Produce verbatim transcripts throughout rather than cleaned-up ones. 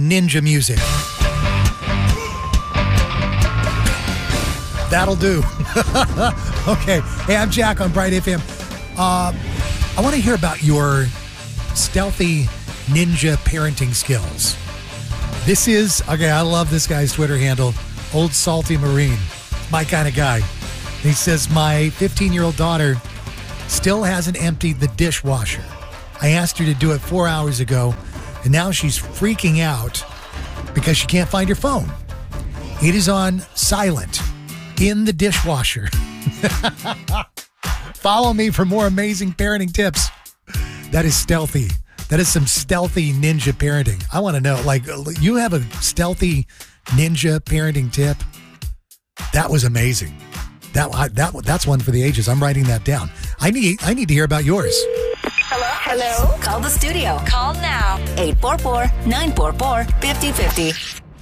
ninja music. That'll do. Okay. Hey, I'm Jack on Bright F M. Uh, I want to hear about your stealthy ninja parenting skills. This is, okay, I love this guy's Twitter handle, Old Salty Marine. My kind of guy. He says, my fifteen-year-old daughter still hasn't emptied the dishwasher. I asked her to do it four hours ago, and now she's freaking out because she can't find her phone. It is on silent in the dishwasher. Follow me for more amazing parenting tips. That is stealthy. That is some stealthy ninja parenting. I want to know, like, you have a stealthy ninja parenting tip? That was amazing. That that that's one for the ages. I'm writing that down. I need I need to hear about yours. Hello? Hello? Call the studio. Call now. eight four four, nine four four, five zero five zero.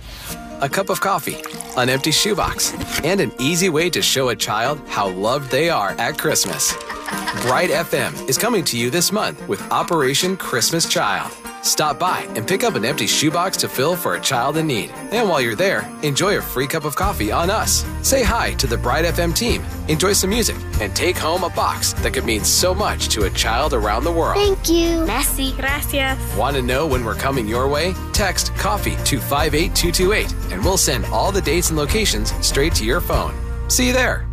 A cup of coffee, an empty shoebox, and an easy way to show a child how loved they are at Christmas. Bright F M is coming to you this month with Operation Christmas Child. Stop by and pick up an empty shoebox to fill for a child in need. And while you're there, enjoy a free cup of coffee on us. Say hi to the Bright F M team, enjoy some music, and take home a box that could mean so much to a child around the world. Thank you. Merci. Gracias. Want to know when we're coming your way? Text COFFEE to five eight two two eight and we'll send all the dates and locations straight to your phone. See you there.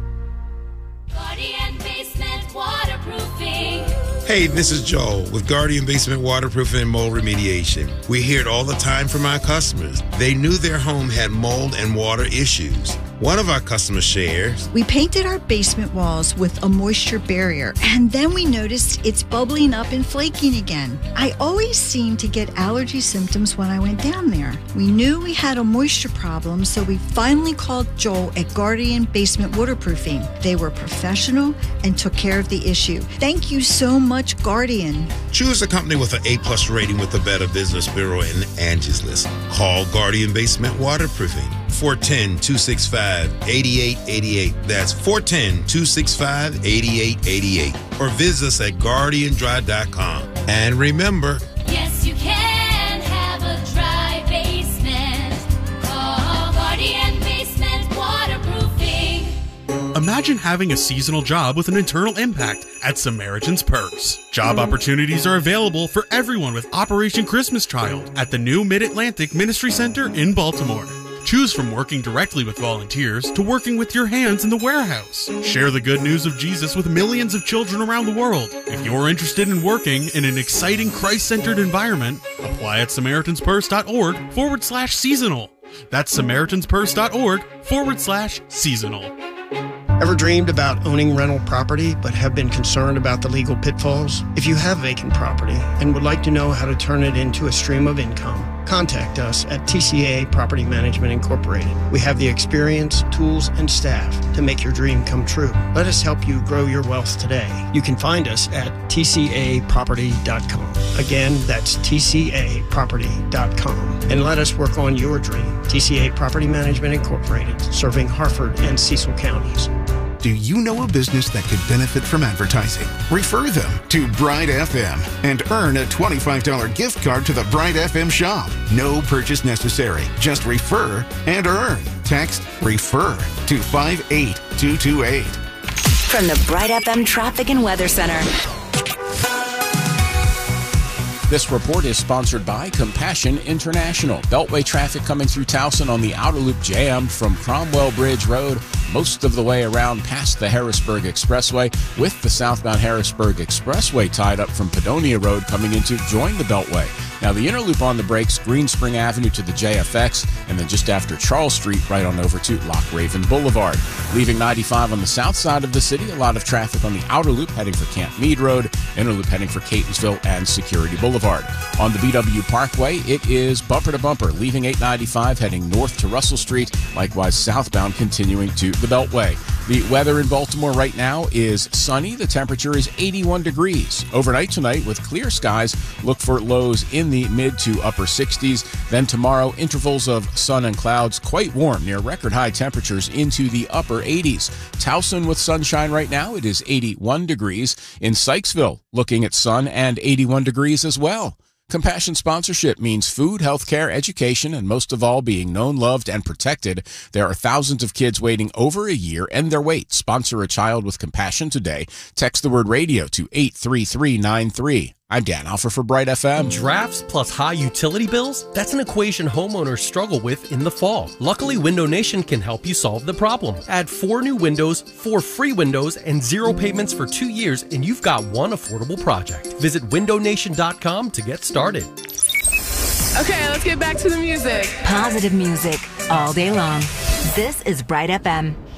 Guardian Basement Waterproofing. Hey, this is Joel with Guardian Basement Waterproofing and Mold Remediation. We hear it all the time from our customers. They knew their home had mold and water issues. One of our customers shares, we painted our basement walls with a moisture barrier, and then we noticed it's bubbling up and flaking again. I always seemed to get allergy symptoms when I went down there. We knew we had a moisture problem, so we finally called Joel at Guardian Basement Waterproofing. They were professional and took care of the issue. Thank you so much, Guardian. Choose a company with an A-plus rating with the Better Business Bureau and Angie's List. Call Guardian Basement Waterproofing, four one zero, two six five, eight eight eight eight. That's four one zero, two six five, eight eight eight eight. Or visit us at guardian dry dot com. And remember, Yes, you can have a dry basement. Call Guardian Basement Waterproofing. Imagine having a seasonal job with an internal impact at Samaritan's Perks. Job opportunities are available for everyone with Operation Christmas Child at the new Mid-Atlantic Ministry Center in Baltimore. Choose from working directly with volunteers to working with your hands in the warehouse. Share the good news of Jesus with millions of children around the world. If you're interested in working in an exciting Christ-centered environment, apply at SamaritansPurse.org forward slash seasonal. That's SamaritansPurse.org forward slash seasonal. Ever dreamed about owning rental property but have been concerned about the legal pitfalls? If you have vacant property and would like to know how to turn it into a stream of income, contact us at T C A Property Management Incorporated. We have the experience, tools, and staff to make your dream come true. Let us help you grow your wealth today. You can find us at T C A property dot com. Again, that's T C A property dot com. And let us work on your dream. T C A Property Management Incorporated, serving Harford and Cecil counties. Do you know a business that could benefit from advertising? Refer them to Bright F M and earn a twenty-five dollars gift card to the Bright F M shop. No purchase necessary. Just refer and earn. Text REFER to five eight two two eight. From the Bright F M Traffic and Weather Center. This report is sponsored by Compassion International. Beltway traffic coming through Towson on the outer loop jammed from Cromwell Bridge Road most of the way around past the Harrisburg Expressway, with the southbound Harrisburg Expressway tied up from Padonia Road coming into join the Beltway. Now the inner loop on the brakes, Green Spring Avenue to the J F X, and then just after Charles Street right on over to Loch Raven Boulevard. Leaving ninety-five on the south side of the city, a lot of traffic on the outer loop heading for Camp Meade Road, inner loop heading for Catonsville and Security Boulevard. On the B W Parkway, it is bumper to bumper, leaving eight ninety-five heading north to Russell Street, likewise southbound continuing to the Beltway. The weather in Baltimore right now is sunny. The temperature is eighty-one degrees. Overnight tonight with clear skies, look for lows in the mid to upper sixties. Then tomorrow, intervals of sun and clouds, quite warm, near record high temperatures into the upper eighties. Towson with sunshine right now, it is eighty-one degrees. In Sykesville, looking at sun and eighty-one degrees as well. Compassion sponsorship means food, healthcare, education, and most of all, being known, loved, and protected. There are thousands of kids waiting over a year and their wait. Sponsor a child with compassion today. Text the word radio to eight three three nine three. I'm Dan Alfer for Bright F M. Drafts plus high utility bills? That's an equation homeowners struggle with in the fall. Luckily, Window Nation can help you solve the problem. Add four new windows, four free windows, and zero payments for two years, and you've got one affordable project. Visit window nation dot com to get started. Okay, let's get back to the music. Positive music all day long. This is Bright F M.